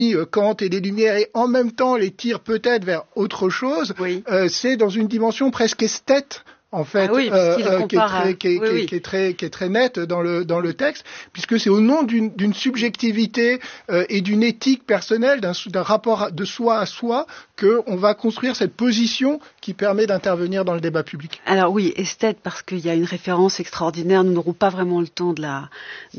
Kant et les Lumières, et en même temps les tire peut-être vers autre chose, Oui. C'est dans une dimension presque esthète, en fait, Ah oui, qui est très nette dans le texte, puisque c'est au nom d'une subjectivité et d'une éthique personnelle, d'un rapport de soi à soi, que on va construire cette position qui permet d'intervenir dans le débat public. Alors oui, esthète, parce qu'il y a une référence extraordinaire. Nous n'aurons pas vraiment le temps de la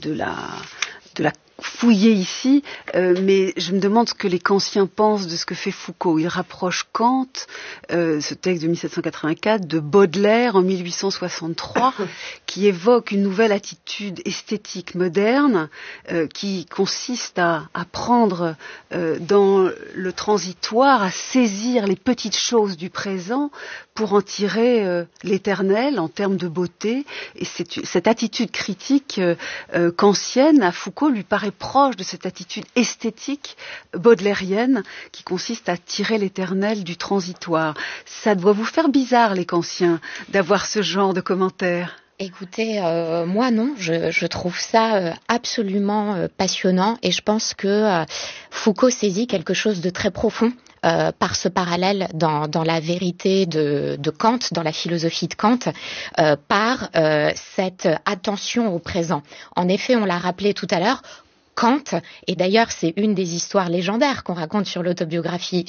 fouiller ici, mais je me demande ce que les kantiens pensent de ce que fait Foucault. Il rapproche Kant, ce texte de 1784, de Baudelaire en 1863, qui évoque une nouvelle attitude esthétique moderne, qui consiste à prendre dans le transitoire, à saisir les petites choses du présent pour en tirer l'éternel en termes de beauté. Et cette attitude critique kantienne, à Foucault, lui paraît proche de cette attitude esthétique baudelairienne qui consiste à tirer l'éternel du transitoire. Ça doit vous faire bizarre, les kantiens, d'avoir ce genre de commentaires? Écoutez, moi non, je trouve ça absolument passionnant, et je pense que Foucault saisit quelque chose de très profond par ce parallèle dans la vérité de Kant, dans la philosophie de Kant, par cette attention au présent. En effet, on l'a rappelé tout à l'heure, Kant, et d'ailleurs c'est une des histoires légendaires qu'on raconte sur la biographie,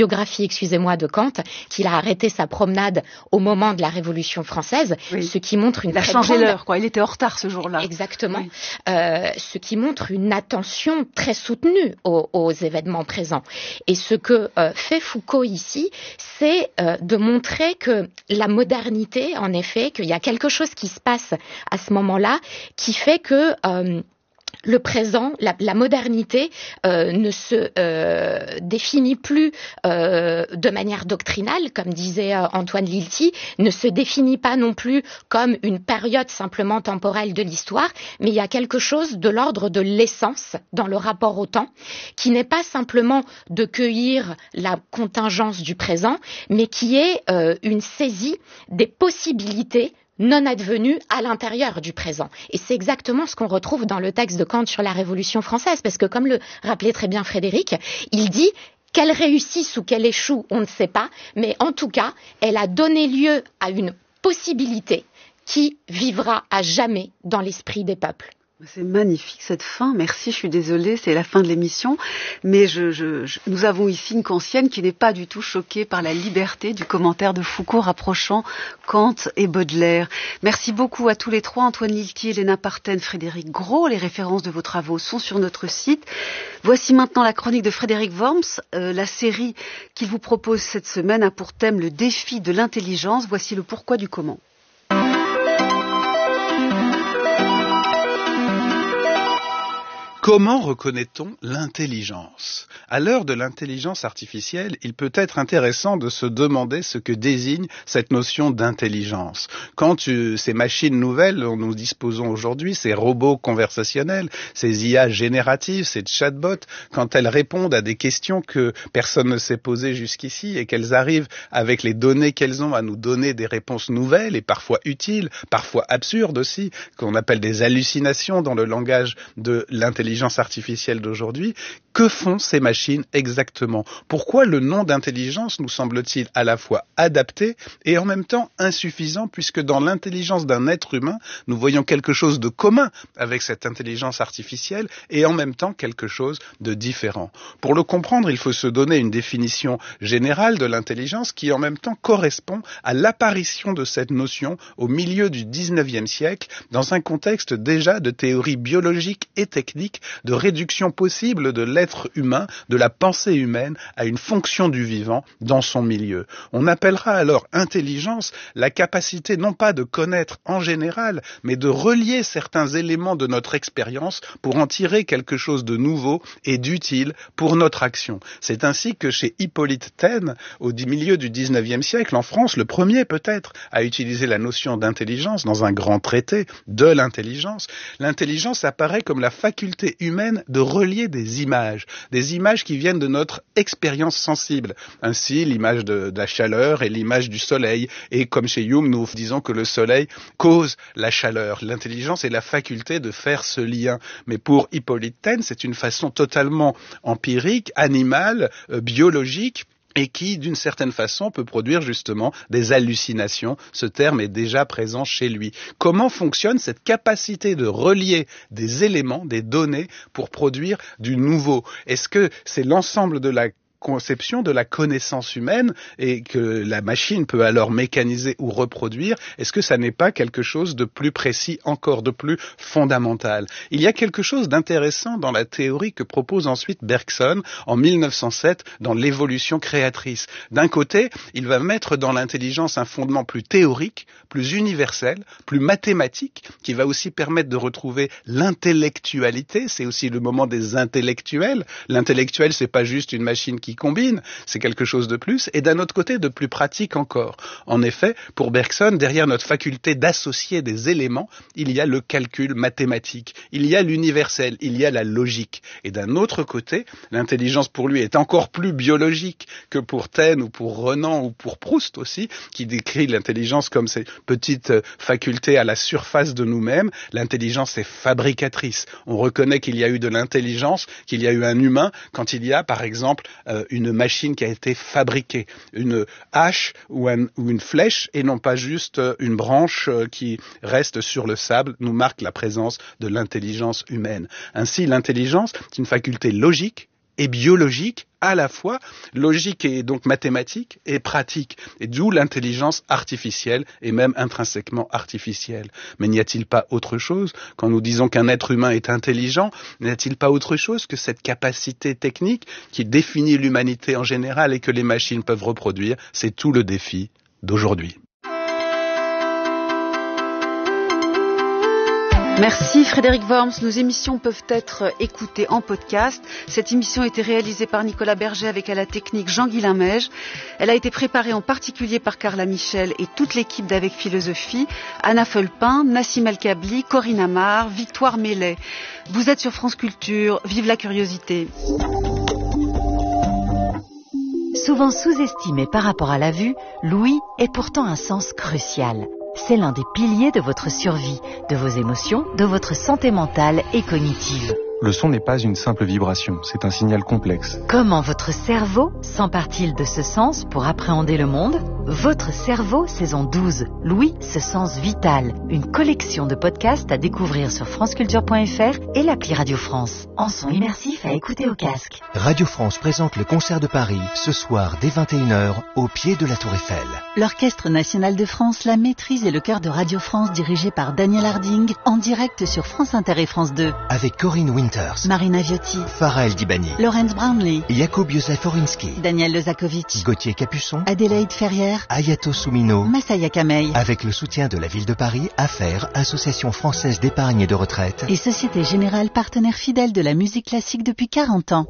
de Kant, qu'il a arrêté sa promenade au moment de la Révolution française, oui. Ce qui montre il a changé l'heure, quoi. Il était en retard ce jour-là. Exactement. Oui. Ce qui montre une attention très soutenue aux événements présents. Et ce que fait Foucault ici, c'est de montrer que la modernité, en effet, qu'il y a quelque chose qui se passe à ce moment-là, qui fait que le présent, la modernité ne se définit plus de manière doctrinale, comme disait Antoine Lilti, ne se définit pas non plus comme une période simplement temporelle de l'histoire, mais il y a quelque chose de l'ordre de l'essence dans le rapport au temps, qui n'est pas simplement de cueillir la contingence du présent, mais qui est une saisie des possibilités non advenue à l'intérieur du présent. Et c'est exactement ce qu'on retrouve dans le texte de Kant sur la Révolution française, parce que comme le rappelait très bien Frédéric, il dit qu'elle réussisse ou qu'elle échoue, on ne sait pas, mais en tout cas, elle a donné lieu à une possibilité qui vivra à jamais dans l'esprit des peuples. C'est magnifique cette fin, merci, je suis désolée, c'est la fin de l'émission, mais nous avons ici une kantienne qui n'est pas du tout choquée par la liberté du commentaire de Foucault rapprochant Kant et Baudelaire. Merci beaucoup à tous les trois, Antoine Lilti, Elena Partène, Frédéric Gros. Les références de vos travaux sont sur notre site. Voici maintenant la chronique de Frédéric Worms. La série qu'il vous propose cette semaine a pour thème le défi de l'intelligence. Voici le pourquoi du comment. Comment reconnaît-on l'intelligence ? À l'heure de l'intelligence artificielle, il peut être intéressant de se demander ce que désigne cette notion d'intelligence. Quand ces machines nouvelles dont nous disposons aujourd'hui, ces robots conversationnels, ces IA génératives, ces chatbots, quand elles répondent à des questions que personne ne s'est posées jusqu'ici et qu'elles arrivent avec les données qu'elles ont à nous donner des réponses nouvelles et parfois utiles, parfois absurdes aussi, qu'on appelle des hallucinations dans le langage de l'intelligence artificielle d'aujourd'hui, que font ces machines exactement ? Pourquoi le nom d'intelligence nous semble-t-il à la fois adapté et en même temps insuffisant, puisque dans l'intelligence d'un être humain, nous voyons quelque chose de commun avec cette intelligence artificielle et en même temps quelque chose de différent. Pour le comprendre, il faut se donner une définition générale de l'intelligence qui en même temps correspond à l'apparition de cette notion au milieu du 19e siècle dans un contexte déjà de théorie biologique et technique de réduction possible de l'être humain, de la pensée humaine, à une fonction du vivant dans son milieu. On appellera alors intelligence la capacité non pas de connaître en général, mais de relier certains éléments de notre expérience pour en tirer quelque chose de nouveau et d'utile pour notre action. C'est ainsi que chez Hippolyte Taine, au milieu du 19e siècle, en France, le premier peut-être à utiliser la notion d'intelligence dans un grand traité de l'intelligence, l'intelligence apparaît comme la faculté capacité humaine de relier des images qui viennent de notre expérience sensible. Ainsi, l'image de la chaleur et l'image du soleil. Et comme chez Hume, nous disons que le soleil cause la chaleur. L'intelligence est la faculté de faire ce lien. Mais pour Hippolyte Taine, c'est une façon totalement empirique, animale, biologique, et qui, d'une certaine façon, peut produire justement des hallucinations. Ce terme est déjà présent chez lui. Comment fonctionne cette capacité de relier des éléments, des données, pour produire du nouveau? Est-ce que c'est l'ensemble de la conception de la connaissance humaine et que la machine peut alors mécaniser ou reproduire? Est-ce que ça n'est pas quelque chose de plus précis encore, de plus fondamental? Il y a quelque chose d'intéressant dans la théorie que propose ensuite Bergson en 1907 dans l'évolution créatrice. D'un côté, il va mettre dans l'intelligence un fondement plus théorique, plus universel, plus mathématique, qui va aussi permettre de retrouver l'intellectualité. C'est aussi le moment des intellectuels. L'intellectuel, c'est pas juste une machine qui combine, c'est quelque chose de plus, et d'un autre côté de plus pratique encore. En effet, pour Bergson, derrière notre faculté d'associer des éléments, il y a le calcul mathématique, il y a l'universel, il y a la logique. Et d'un autre côté, l'intelligence pour lui est encore plus biologique que pour Taine ou pour Renan ou pour Proust aussi, qui décrit l'intelligence comme ces petites facultés à la surface de nous-mêmes. L'intelligence est fabricatrice. On reconnaît qu'il y a eu de l'intelligence, qu'il y a eu un humain, quand il y a, par exemple, une machine qui a été fabriquée, une hache ou une flèche, et non pas juste une branche qui reste sur le sable, nous marque la présence de l'intelligence humaine. Ainsi, l'intelligence est une faculté logique et biologique à la fois, logique et donc mathématique et pratique, et d'où l'intelligence artificielle et même intrinsèquement artificielle. Mais n'y a-t-il pas autre chose? Quand nous disons qu'un être humain est intelligent, n'y a-t-il pas autre chose que cette capacité technique qui définit l'humanité en général et que les machines peuvent reproduire? C'est tout le défi d'aujourd'hui. Merci Frédéric Worms. Nos émissions peuvent être écoutées en podcast. Cette émission a été réalisée par Nicolas Berger avec à la technique Jean-Guy Limège. Elle a été préparée en particulier par Carla Michel et toute l'équipe d'Avec Philosophie, Anna Folpin, Nassim El-Kabli, Corinne Amar, Victoire Mellet. Vous êtes sur France Culture, vive la curiosité. Souvent sous-estimé par rapport à la vue, l'ouïe est pourtant un sens crucial. C'est l'un des piliers de votre survie, de vos émotions, de votre santé mentale et cognitive. Le son n'est pas une simple vibration, c'est un signal complexe. Comment votre cerveau s'empare-t-il de ce sens pour appréhender le monde? Votre cerveau, saison 12. L'ouïe, ce sens vital. Une collection de podcasts à découvrir sur franceculture.fr et l'appli Radio France. En son immersif à écouter au casque. Radio France présente le concert de Paris, ce soir dès 21h, au pied de la Tour Eiffel. L'Orchestre National de France, la maîtrise et le chœur de Radio France dirigé par Daniel Harding, en direct sur France Inter et France 2. Avec Corinne Winters, Marina Viotti, Farah El Dibani, Laurence Brownlee, Jakub Józef Orinski, Daniel Lezakovic, Gauthier Capuçon, Adélaïde Ferrière, Ayato Soumino, Massaya Kamei. Avec le soutien de la Ville de Paris, AFFAIRE, Association française d'épargne et de retraite, et Société Générale, partenaire fidèle de la musique classique depuis 40 ans.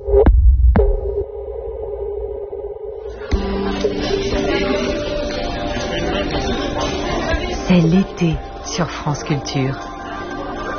C'est l'été sur France Culture.